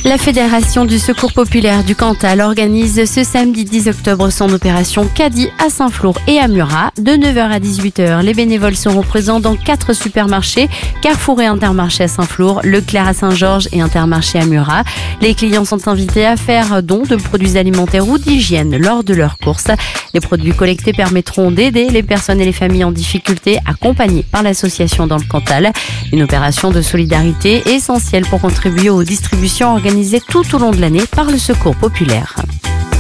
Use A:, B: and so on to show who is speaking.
A: La Fédération du Secours Populaire du Cantal organise ce samedi 10 octobre son opération Caddie à Saint-Flour et à Murat. De 9h à 18h, les bénévoles seront présents dans 4 supermarchés, Carrefour et Intermarché à Saint-Flour, Leclerc à Saint-Georges et Intermarché à Murat. Les clients sont invités à faire don de produits alimentaires ou d'hygiène lors de leurs courses. Les produits collectés permettront d'aider les personnes et les familles en difficulté accompagnées par l'association dans le Cantal. Une opération de solidarité essentielle pour contribuer aux distributions organisées tout au long de l'année par le Secours Populaire.